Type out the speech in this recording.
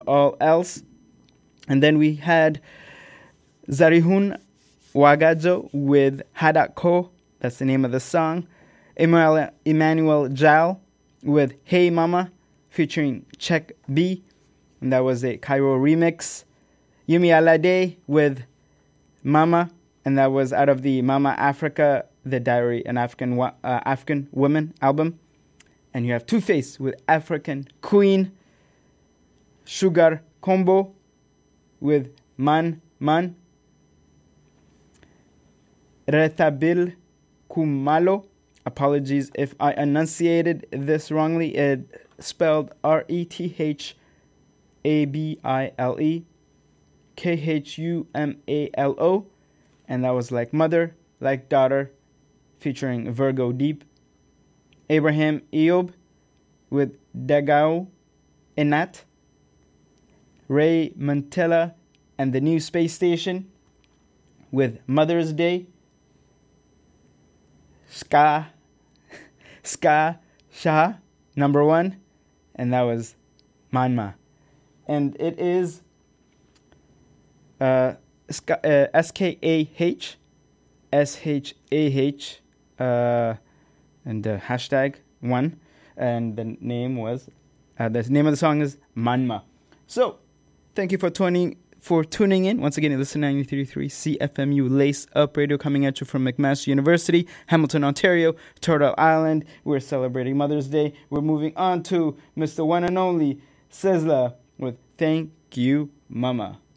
all else. And then we had Zarihun Wagadzo with Hadako. That's the name of the song. Emmanuel Jal with Hey Mama featuring Check B. And that was a Cairo remix. Yumi Alade with Mama. And that was out of the Mama Africa, The Diary, an African Woman album. And you have Two Face with African Queen. Sugar Combo with Man Man. Retabil Kumalo. Apologies if I enunciated this wrongly. It spelled Rethable Khumalo. And that was Like Mother, Like Daughter, featuring Virgo Deep. Abraham Eob with Dagao Enat. Ray Montella and the New Space Station with Mother's Day. Ska Shah, number 1. And that was Manma. And it is SKAH, SHAH, and hashtag 1. And the name was, the name of the song is Manma. So, thank you for tuning in. Once again, you listen to 93.3 CFMU Lace Up Radio, coming at you from McMaster University, Hamilton, Ontario, Turtle Island. We're celebrating Mother's Day. We're moving on to Mr. One and Only Sizzla with Thank You, Mama.